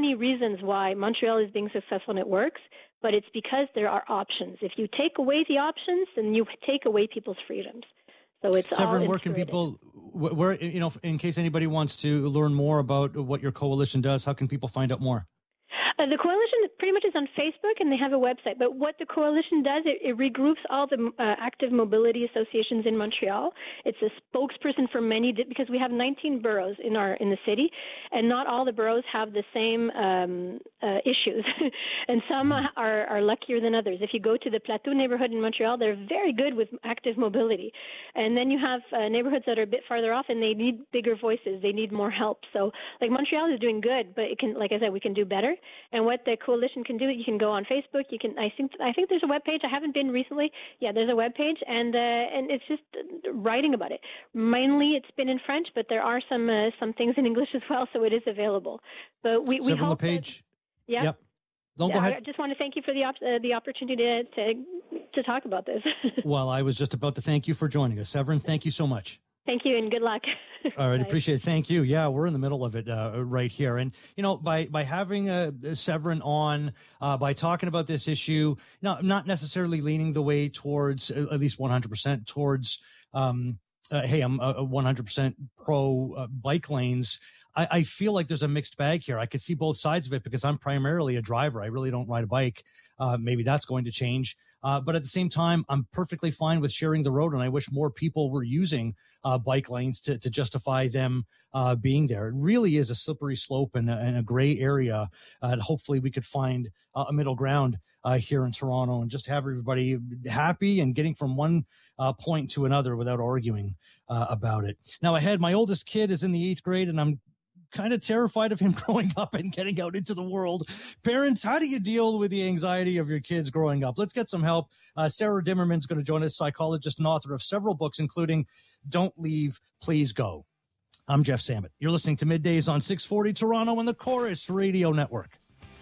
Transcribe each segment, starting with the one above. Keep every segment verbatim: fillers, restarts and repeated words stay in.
many reasons why Montreal is being successful and it works, but it's because there are options. If you take away the options, then you take away people's freedoms. So it's Severin, all where can people, where, you know, in case anybody wants to learn more about what your coalition does, how can people find out more? Uh, the coalition pretty much is on Facebook, and they have a website. But what the coalition does, it, it regroups all the uh, active mobility associations in Montreal. It's a spokesperson for many, because we have nineteen boroughs in our in the city, and not all the boroughs have the same um, uh, issues. And some are, are luckier than others. If you go to the Plateau neighborhood in Montreal, they're very good with active mobility. And then you have uh, neighborhoods that are a bit farther off, and they need bigger voices. They need more help. So, like, Montreal is doing good, but it can, like I said, we can do better. And what the coalition can do, you can go on Facebook. You can, I think, I think there's a web page. I haven't been recently. Yeah, there's a web page, and uh, and it's just writing about it. Mainly, it's been in French, but there are some uh, some things in English as well, so it is available. But we, we Severin hope LePage. That, yeah. Yep. Don't yeah, go ahead. I just want to thank you for the op- uh, the opportunity to, to to talk about this. Well, I was just about to thank you for joining us, Severin. Thank you so much. Thank you, and good luck. All right, appreciate it. Thank you. Yeah, we're in the middle of it uh, right here. And, you know, by by having uh, Severin on, uh, by talking about this issue, no, not necessarily leaning the way towards, uh, at least one hundred percent towards, um, uh, hey, I'm uh, one hundred percent pro uh, bike lanes. I, I feel like there's a mixed bag here. I could see both sides of it because I'm primarily a driver. I really don't ride a bike. Uh, maybe that's going to change. Uh, but at the same time, I'm perfectly fine with sharing the road, and I wish more people were using uh, bike lanes to, to justify them uh, being there. It really is a slippery slope and a, and a gray area. Uh, and hopefully we could find uh, a middle ground uh, here in Toronto and just have everybody happy and getting from one uh, point to another without arguing uh, about it. Now, ahead, my oldest kid is in the eighth grade, and I'm kind of terrified of him growing up and getting out into the world. Parents, how do you deal with the anxiety of your kids growing up? Let's get some help. Uh, Sarah Dimmerman's going to join us, psychologist and author of several books, including Don't Leave, Please Go. I'm Jeff Samet. You're listening to Middays on six forty Toronto and the Chorus Radio Network.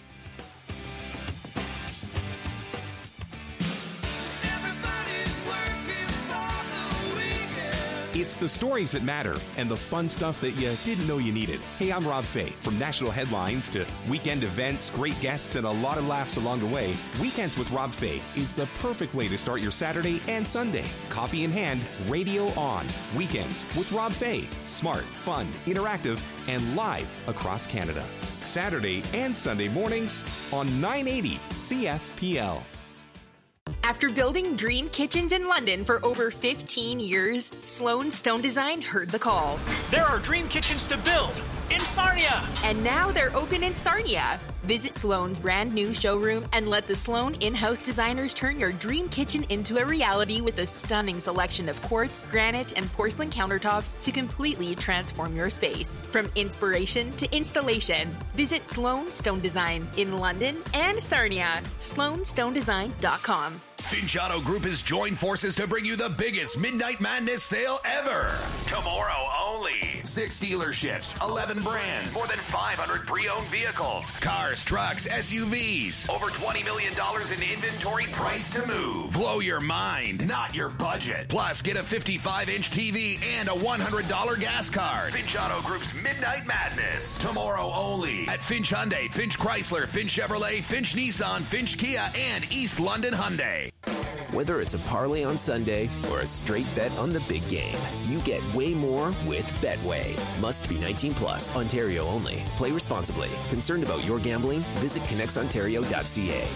It's the stories that matter and the fun stuff that you didn't know you needed. Hey, I'm Rob Fay. From national headlines to weekend events, great guests, and a lot of laughs along the way, Weekends with Rob Fay is the perfect way to start your Saturday and Sunday. Coffee in hand, radio on. Weekends with Rob Fay. Smart, fun, interactive, and live across Canada. Saturday and Sunday mornings on nine eighty C F P L. After building dream kitchens in London for over fifteen years, Sloan Stone Design heard the call. There are dream kitchens to build in Sarnia. And now they're open in Sarnia. Visit Sloan's brand new showroom and let the Sloan in-house designers turn your dream kitchen into a reality with a stunning selection of quartz, granite, and porcelain countertops to completely transform your space. From inspiration to installation, visit Sloan Stone Design in London and Sarnia. sloan stone design dot com. Finch Auto Group has joined forces to bring you the biggest Midnight Madness sale ever. Tomorrow only. Six dealerships, eleven brands, more than five hundred pre-owned vehicles, cars, trucks, S U Vs, over twenty million dollars in inventory priced to move. Blow your mind, not your budget. Plus, get a fifty-five inch T V and a one hundred dollars gas card. Finch Auto Group's Midnight Madness. Tomorrow only at Finch Hyundai, Finch Chrysler, Finch Chevrolet, Finch Nissan, Finch Kia, and East London Hyundai. Whether it's a parlay on Sunday or a straight bet on the big game, you get way more with Betway. Must be nineteen plus, Ontario only. Play responsibly. Concerned about your gambling? Visit connects ontario dot c a.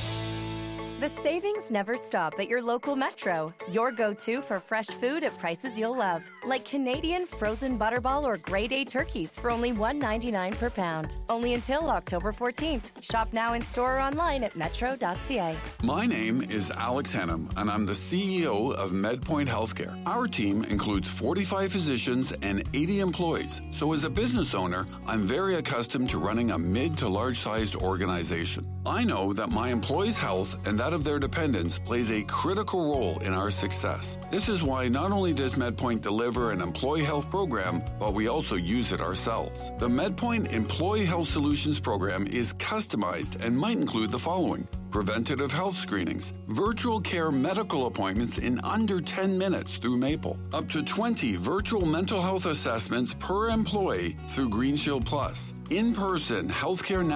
The savings never stop at your local Metro. Your go-to for fresh food at prices you'll love. Like Canadian frozen butterball or grade A turkeys for only one ninety-nine per pound. Only until October fourteenth. Shop now in store or online at metro dot c a. My name is Alex Hennum, and I'm the C E O of MedPoint Healthcare. Our team includes forty-five physicians and eighty employees. So as a business owner, I'm very accustomed to running a mid to large-sized organization. I know that my employees' health and that of their dependents plays a critical role in our success. This is why not only does MedPoint deliver an employee health program, but we also use it ourselves. The MedPoint Employee Health Solutions program is customized and might include the following: preventative health screenings, virtual care medical appointments in under ten minutes through Maple, up to twenty virtual mental health assessments per employee through Green Shield Plus, in-person healthcare